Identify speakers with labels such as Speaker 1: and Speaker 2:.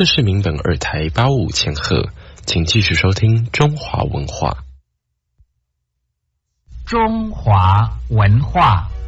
Speaker 1: 这是民本2台855千赫，请继续收听中华文化。
Speaker 2: 中华文化